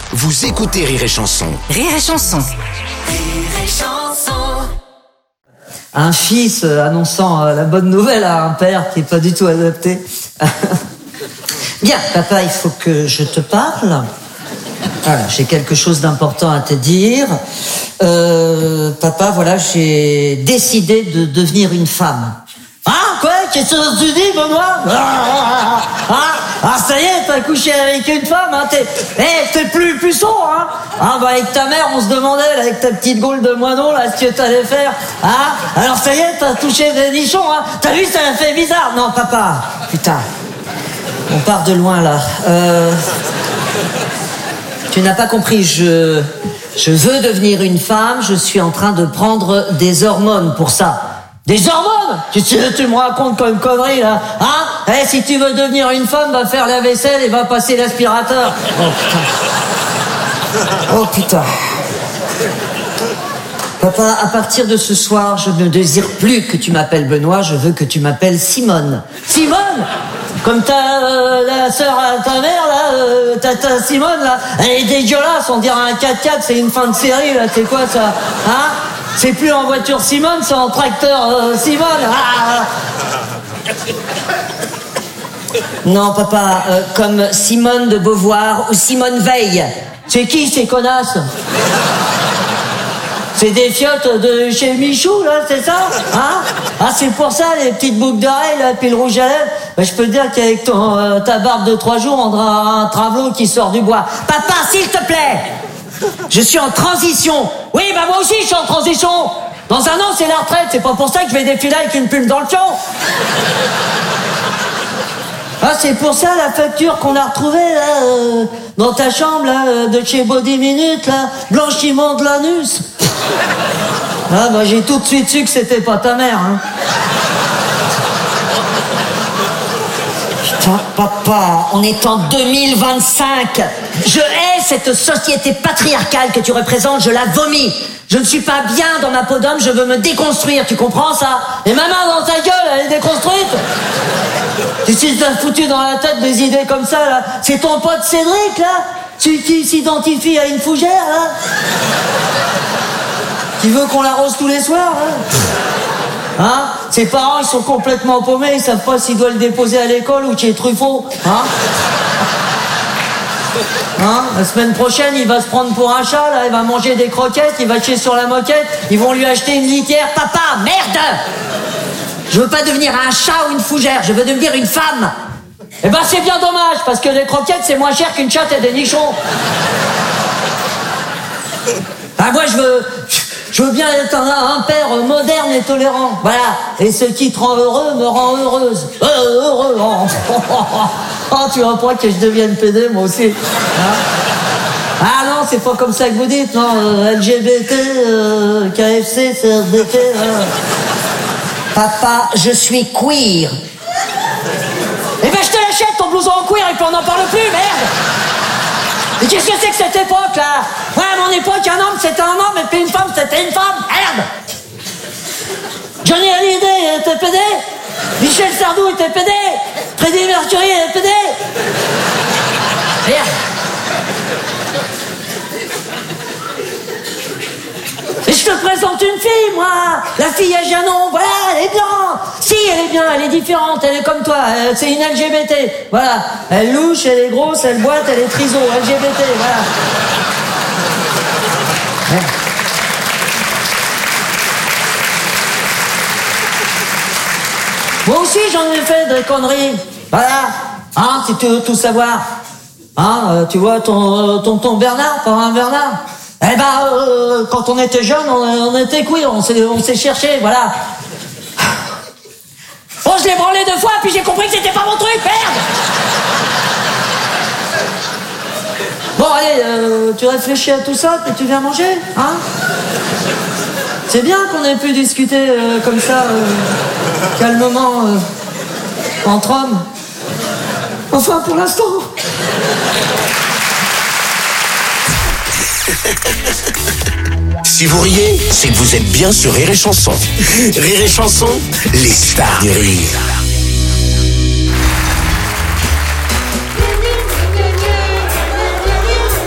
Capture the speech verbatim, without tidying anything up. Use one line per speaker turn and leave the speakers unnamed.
Vous écoutez Rire et Chanson.
Rire et Chanson.
Rire et Chanson.
Un fils euh, annonçant euh, la bonne nouvelle à un père qui n'est pas du tout adapté. Bien, papa, il faut que je te parle. Voilà, j'ai quelque chose d'important à te dire. Euh, papa, voilà, j'ai décidé de devenir une femme. Ah, quoi? Qu'est-ce que tu dis, Benoît? Ah, ah, ah, ça y est, t'as couché avec une femme, hein? T'es, eh, t'es plus puceau, hein? Ah, bah, avec ta mère, on se demandait, là, avec ta petite gaule de moineau, là, ce que t'allais faire. Ah, alors ça y est, t'as touché des nichons, hein? T'as vu, ça a fait bizarre. Non, papa, putain. On part de loin, là. Euh... Tu n'as pas compris, je... Je veux devenir une femme, je suis en train de prendre des hormones pour ça. Des hormones? Tu, tu, tu me racontes comme une connerie, là. Hein? Eh, si tu veux devenir une femme, va faire la vaisselle et va passer l'aspirateur. Oh, putain. Oh, putain. Papa, à partir de ce soir, je ne désire plus que tu m'appelles Benoît, je veux que tu m'appelles Simone. Simone? Comme ta, euh, la sœur à ta mère, là, euh, ta, ta Simone, là, elle est dégueulasse, on dirait un quatre-quatre, c'est une fin de série, là, c'est quoi ça? Hein? C'est plus en voiture Simone, c'est en tracteur euh, Simone. Ah. Non, papa, euh, comme Simone de Beauvoir ou Simone Veil. C'est qui ces connasses? C'est des fiottes de chez Michou, là, c'est ça? Hein? Ah, c'est pour ça, les petites boucles d'oreilles, là, puis le rouge à lèvres. Ben, je peux te dire qu'avec ton, euh, ta barbe de trois jours, on dirait un travelot qui sort du bois. Papa, s'il te plaît! Je suis en transition. Oui, bah moi aussi, je suis en transition. Dans un an, c'est la retraite. C'est pas pour ça que je vais défiler avec une plume dans le fion. Ah, c'est pour ça la facture qu'on a retrouvée, là, euh, dans ta chambre, là, euh, de chez Body Minute, là, blanchiment de l'anus. Ah, bah j'ai tout de suite su que c'était pas ta mère, hein. Putain, papa, on est en deux mille vingt-cinq. Je hais cette société patriarcale que tu représentes, je la vomis. Je ne suis pas bien dans ma peau d'homme, je veux me déconstruire, tu comprends ça? Et ma main dans ta gueule, elle est déconstruite. Tu sais, t'as foutu dans la tête des idées comme ça, là. C'est ton pote Cédric, là, celui qui s'identifie à une fougère, là. Qui veut qu'on l'arrose tous les soirs, hein? Hein? Ses parents, ils sont complètement paumés, ils savent pas s'ils doivent le déposer à l'école ou chez Truffaut, hein? Hein? La semaine prochaine, il va se prendre pour un chat, là, il va manger des croquettes, il va chier sur la moquette, ils vont lui acheter une litière. Papa, merde! Je veux pas devenir un chat ou une fougère, je veux devenir une femme. Eh ben, c'est bien dommage, parce que les croquettes, c'est moins cher qu'une chatte et des nichons. Ah, moi, je veux... Je veux bien être un, un père moderne et tolérant, voilà. Et ce qui te rend heureux me rend heureuse. Euh, heureux. Oh, oh, oh, oh. Oh, tu vois pas que je devienne pédé, moi aussi. Hein? Ah non, c'est pas comme ça que vous dites, non. Euh, L G B T, euh, K F C, C R D T. Euh. Papa, je suis queer. Eh ben, je te l'achète, ton blouson en cuir, et puis on n'en parle plus, merde. Mais qu'est-ce que c'est que cette époque, là? Ouais, à mon époque, un homme, c'était un homme, et puis une femme, c'était une femme. Merde! Johnny Hallyday était pédé. Michel Sardou était pédé. Freddie Mercury était pédé. Merde! Et je te présente une fille, moi. La fille à Janon, voilà, elle est bien. Si, elle est bien, elle est différente, elle est comme toi. Elle, c'est une L G B T. Voilà. Elle louche, elle est grosse, elle boite, elle est triso. L G B T, voilà. Ouais. Moi aussi, j'en ai fait des conneries. Voilà. Hein, si tu veux tout savoir. Hein, euh, tu vois ton tonton Bernard, pas un Bernard. Eh ben, euh, quand on était jeune, on, on était queer, on s'est, on s'est cherché, voilà. Oh, je l'ai branlé deux fois, puis j'ai compris que c'était pas mon truc, merde. Bon, allez, euh, tu réfléchis à tout ça, puis tu viens manger, hein? C'est bien qu'on ait pu discuter euh, comme ça, euh, calmement, euh, entre hommes. Enfin, pour l'instant.
Si vous riez, c'est que vous êtes bien sur Rire et Chanson. Rire et Chanson, les stars du rire.